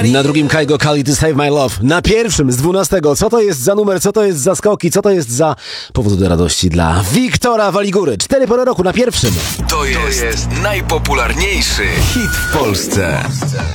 Na drugim Kaigo Kali To Save My Love. Na pierwszym z 12. Co to jest za numer, co to jest za skoki, co to jest za powód do radości dla Wiktora Waligury. 4 pory roku na pierwszym. To jest najpopularniejszy hit w Polsce.